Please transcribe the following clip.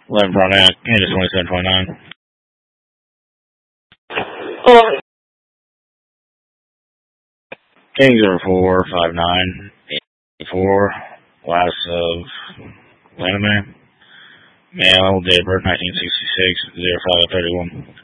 11 Frontenac, Kansas 2729. King 0459 84, last of Lanham, male, date of birth 1966, 0531.